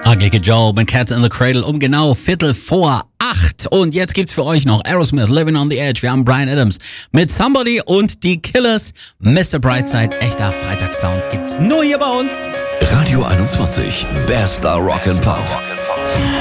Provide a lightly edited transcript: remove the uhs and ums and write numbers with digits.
Ugly Kid Joe mit Cat in the Cradle um genau 7:45. Und jetzt gibt's für euch noch Aerosmith, Living on the Edge. Wir haben Bryan Adams mit Somebody und die Killers. Mr. Brightside, echter Freitagssound gibt's nur hier bei uns. Radio 21, bester Rock and Pop.